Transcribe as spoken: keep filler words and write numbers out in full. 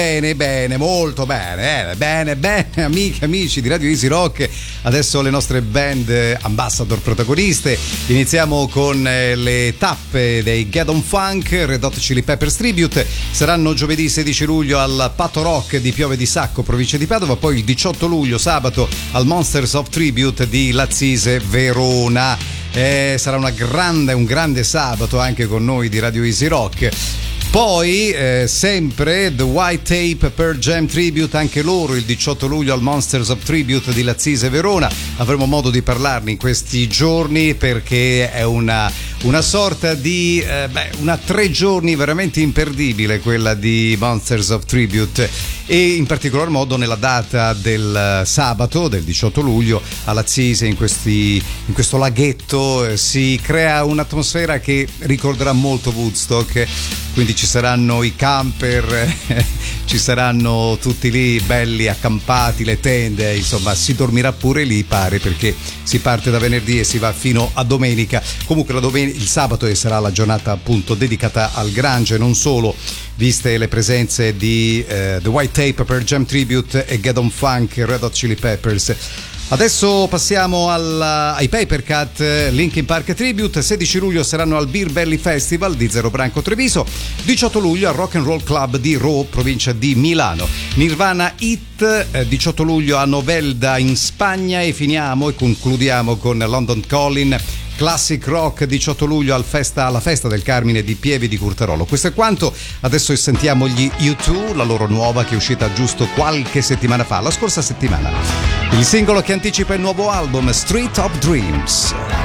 Bene, bene, molto bene, eh, bene, bene, amiche, amici di Radio Easy Rock. Adesso le nostre band ambassador protagoniste. Iniziamo con eh, le tappe dei Get On Funk, Red Hot Chili Peppers Tribute. Saranno giovedì sedici luglio al Pato Rock di Piove di Sacco, provincia di Padova. Poi il diciotto luglio, sabato, al Monsters of Tribute di Lazzise, Verona. Eh, sarà una grande, un grande sabato anche con noi di Radio Easy Rock. Poi eh, sempre The White Tape per Jam Tribute, anche loro il diciotto luglio al Monsters of Tribute di Lazzise Verona. Avremo modo di parlarne in questi giorni perché è una, una sorta di eh, beh, una tre giorni veramente imperdibile quella di Monsters of Tribute, e in particolar modo nella data del sabato del diciotto luglio a Lazzise, in, questi, in questo laghetto eh, si crea un'atmosfera che ricorderà molto Woodstock. Quindi ci saranno i camper, ci saranno tutti lì belli accampati, le tende, insomma si dormirà pure lì, pare, perché si parte da venerdì e si va fino a domenica. Comunque la domen- il sabato sarà la giornata appunto dedicata al grunge, non solo, viste le presenze di eh, The White Tape per Jam Tribute e Get On Funk, Red Hot Chili Peppers. Adesso passiamo al, ai Papercut, Linkin Park Tribute. Sedici luglio saranno al Beer Belly Festival di Zero Branco Treviso. diciotto luglio al Rock and Roll Club di Rho, provincia di Milano. Nirvana Hit, eh, diciotto luglio a Novelda in Spagna. E finiamo e concludiamo con London Calling Classic Rock, diciotto luglio al festa, alla Festa del Carmine di Pieve di Curtarolo. Questo è quanto. Adesso sentiamo gli U due, la loro nuova che è uscita giusto qualche settimana fa, la scorsa settimana. Il singolo che anticipa il nuovo album Street of Dreams.